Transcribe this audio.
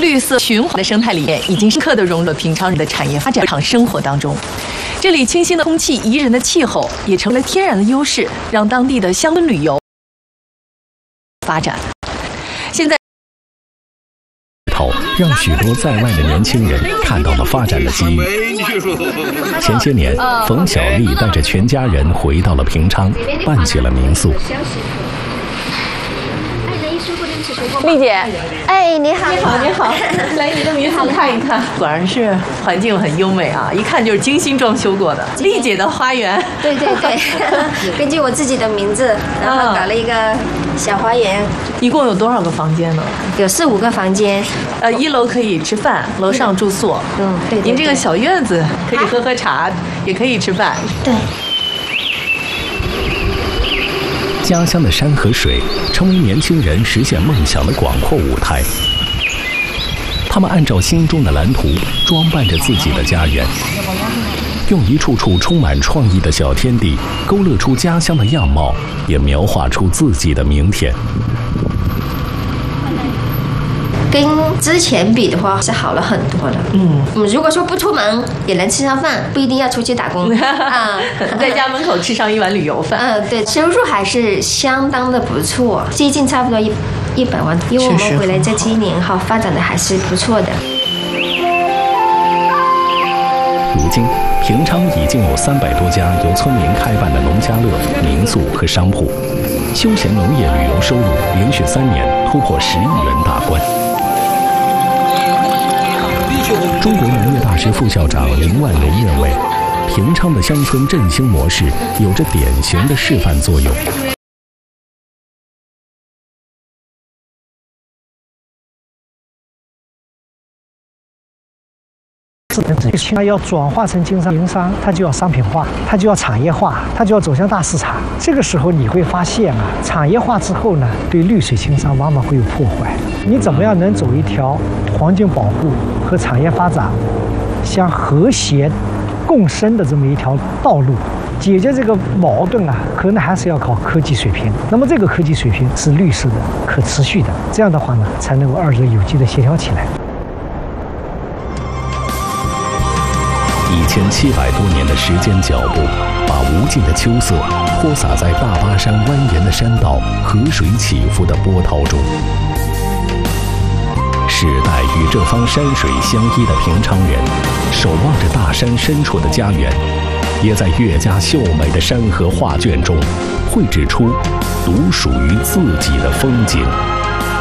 绿色循环的生态理念已经深刻地融入了平昌人的产业发展日常生活当中。这里清新的空气、宜人的气候，也成了天然的优势，让当地的乡村旅游发展。现在， 让许多在外的年轻人看到了发展的机遇。前些年，冯小丽带着全家人回到了平昌，办起了民宿。 丽姐， 哎，你好， 你好，你好，来你的民宿看一看，果然是环境很优美啊，一看就是精心装修过的。丽姐的花园， 对对对，根据我自己的名字，然后搞了一个小花园。 一共有多少个房间呢？ 有4、5个房间。 1楼可以吃饭，楼上住宿。 对。 您这个小院子可以喝茶，也可以吃饭。 对。 家乡的山和水成为年轻人实现梦想的广阔舞台。他们按照心中的蓝图装扮着自己的家园，用一处处充满创意的小天地勾勒出家乡的样貌，也描画出自己的明天。 跟之前比的话是好了很多了。如果说不出门也能吃上饭，不一定要出去打工啊， 在家门口吃上一碗旅游饭。 对，收入还是相当的不错，接近差不多100万，因为我们回来这7年哈，发展的还是不错的。 如今，平昌已经有300多家由村民开办的农家乐、民宿和商铺，休闲农业旅游收入连续3年突破10亿元大关。中国农业大学副校长林万龙认为，平昌的乡村振兴模式有着典型的示范作用。 它要转化成经商，它就要商品化，它就要产业化，它就要走向大市场。这个时候你会发现啊，产业化之后呢，对绿水青山往往会有破坏。你怎么样能走一条环境保护和产业发展相和谐共生的这么一条道路？解决这个矛盾啊，可能还是要靠科技水平。那么这个科技水平是绿色的、可持续的，这样的话呢，才能够2者有机的协调起来。 1700多年的时间脚步，把无尽的秋色泼洒在大巴山蜿蜒的山道、河水起伏的波涛中。世代与这方山水相依的平昌人，守望着大山深处的家园，也在越加秀美的山河画卷中，绘制出独属于自己的风景。